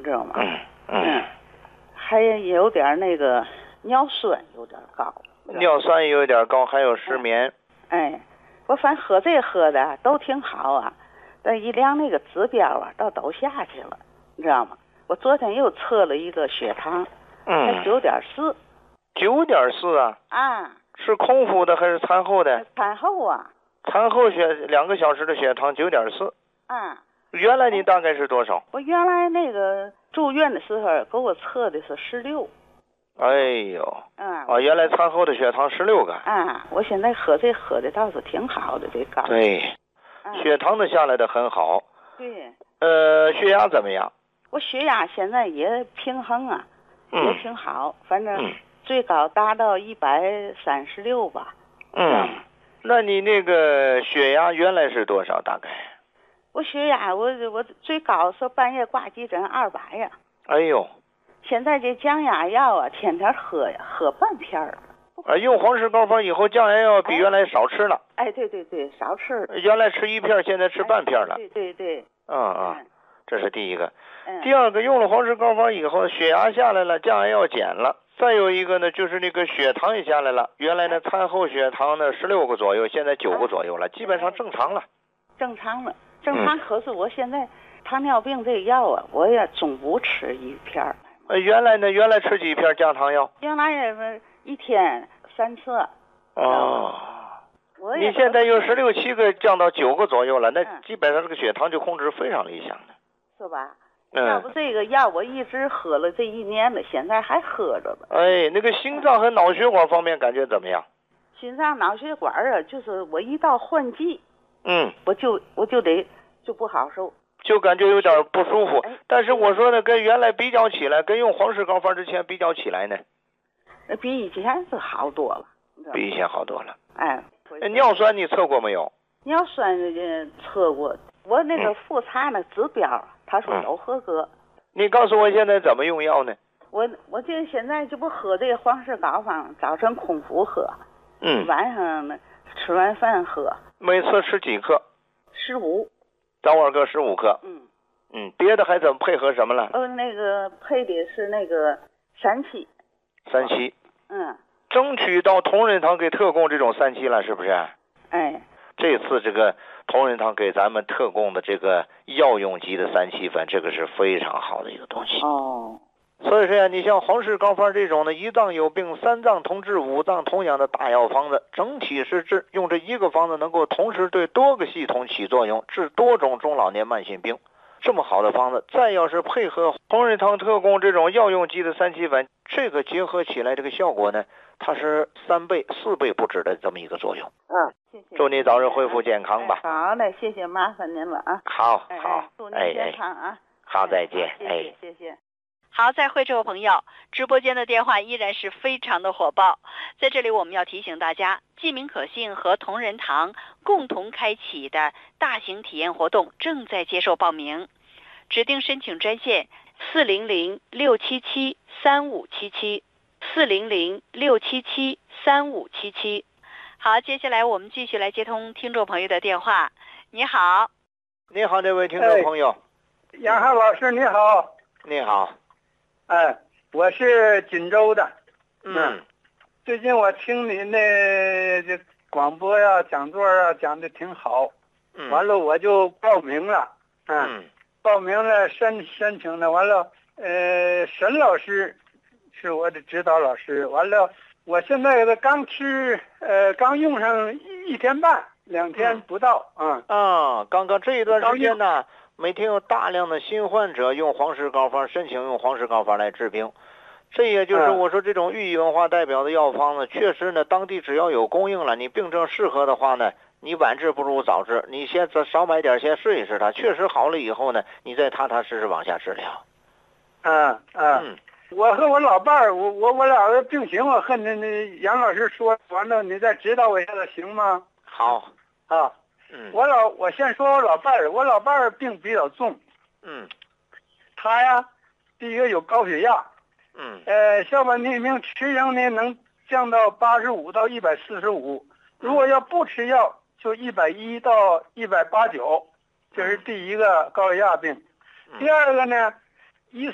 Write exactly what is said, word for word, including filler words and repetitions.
知道吗？ 嗯嗯， 还有点那个尿酸有点高， 尿酸有点高，还有失眠。 哎，哎我反正喝这喝的都挺好啊，但一量那个指标啊，倒都下去了，你知道吗？我昨天又测了一个血糖，才嗯， 九点四。 九点四啊？ 啊， 是空腹的还是餐后的？ 餐后啊。 餐后血两个小时的血糖九点四。 啊。 原来你大概是多少？ 我原来那个住院的时候给我测的是十六。 哎呦。 嗯。 啊，原来餐后的血糖十六个。 啊，我现在喝这喝的倒是挺好的，这膏。 对。 嗯、 血糖的下来的很好。 对。 呃，血压怎么样？ 我血压现在也平衡啊， 嗯、 也挺好，反正嗯、 最高达到一百三十六吧。 嗯。那你那个血压原来是多少大概？ 我血压我我最高是半夜挂急诊二百呀。 哎呦。 现在这降压药啊，天天喝呀，喝半片儿。 啊，用黄石膏方以后，降压药比原来少吃了。 哎，对对对，少吃。 原来吃一片，现在吃半片了。 哎、对对对。 嗯嗯，这是第一个。 嗯。 第二个，用了黄石膏方以后，血压下来了，降压药减了。再有一个呢，就是那个血糖也下来了。原来呢，餐后血糖呢十六个左右，现在九个左右了，基本上正常了。 正常了，正常。可是我现在糖尿病这个药啊，我也中午吃一片儿。 呃，原来呢，原来吃几片降糖药？ 原来也一天三次。 哦。 你现在由十六七个降到九个左右了，那基本上这个血糖就控制非常理想的。 是吧？ 嗯。 要不这个药我一直喝了这一年了，现在还喝着呢。 哎，那个心脏和脑血管方面感觉怎么样？ 心脏脑血管啊，就是我一到换季， 嗯， 我就我就得就不好受。 就感觉有点不舒服，但是我说呢，跟原来比较起来，跟用黄石膏方之前比较起来呢， 比以前是好多了。 比以前好多了。 哎， 尿酸你测过没有？ 尿酸测过，我那个复查那指标，他说都合格。 你告诉我现在怎么用药呢？ 我我这现在就不喝这个黄石膏方，早晨空腹喝， 嗯， 晚上呢吃完饭喝。 每次吃几克？ 十五。 早晚各十五克。 嗯嗯，别的还怎么配合什么了？ 呃，那个配的是那个三七。 三七。 嗯。 争取到同仁堂给特供这种三七了，是不是？ 哎。 这次这个同仁堂给咱们特供的这个药用级的三七粉，这个是非常好的一个东西。 哦。 所以说呀，你像黄石膏方这种呢，一脏有病、三脏同治、五脏同养的大药方子，整体是治，用这一个方子能够同时对多个系统起作用，治多种中老年慢性病。这么好的方子，再要是配合同仁堂特供这种药用级的三七粉，这个结合起来，这个效果呢，它是三倍、四倍不止的这么一个作用。 嗯，谢谢。 祝你早日恢复健康吧。 哎、好嘞，谢谢，麻烦您了啊。 好，好， 哎、祝您健康啊。 哎、好，再见。 哎，谢谢，谢谢。 好，再会，这位朋友，直播间的电话依然是非常的火爆。在这里，我们要提醒大家，济民可信和同仁堂共同开启的大型体验活动正在接受报名，指定申请专线四零零六七七三五七七四零零六七七三五七七。好，接下来我们继续来接通听众朋友的电话。你好。 你好，这位听众朋友。 哎、杨浩老师，你好。 你好。 哎，我是锦州的。 嗯。 最近我听您的这广播呀、讲座啊讲的挺好。 嗯。 完了我就报名了。 嗯。 嗯报名了，申申请了，完了，呃，沈老师是我的指导老师。完了，我现在的刚吃，呃，刚用上一天半，两天不到啊。 嗯、啊，刚刚这一段时间呢，每天有大量的新患者用黄石膏方申请用黄石膏方来治病。这也就是我说这种寓意文化代表的药方呢，确实呢，当地只要有供应了，你病症适合的话呢，你晚治不如早治，你先少买点，先试一试它，确实好了以后呢，你再踏踏实实往下治疗。 嗯嗯， 嗯， 我和我老伴儿，我我我俩人并行，我和那那杨老师说完了，你再指导我一下子行吗？ 好。 啊， 嗯， 我老我先说我老伴儿，我老伴儿病比较重。 嗯， 他呀，第一个有高血压。 嗯， 呃，小板逆命吃药呢能降到八十五到一百四十五，如果要不吃药就一百一到一百八九，这是第一个高血压病。第二个呢，